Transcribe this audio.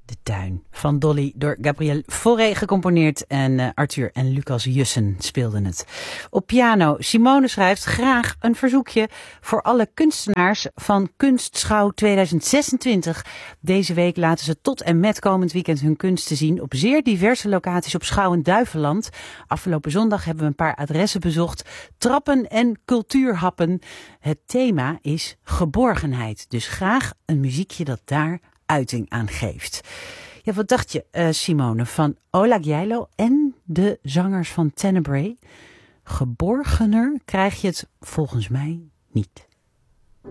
De Tuin van Dolly door Gabriel Fauré gecomponeerd en Arthur en Lucas Jussen speelden het. Op piano, Simone schrijft graag een verzoekje voor alle kunstenaars van Kunstschouw 2026. Deze week laten ze tot en met komend weekend hun kunsten zien op zeer diverse locaties op Schouwen-Duiveland. Afgelopen zondag hebben we een paar adressen bezocht. Trappen en cultuurhappen. Het thema is geborgenheid. Dus graag een muziekje dat daar uiting aan geeft. Ja, wat dacht je, Simone, van Ola Gjeilo en de zangers van Tenebrae? Geborgener krijg je het volgens mij niet.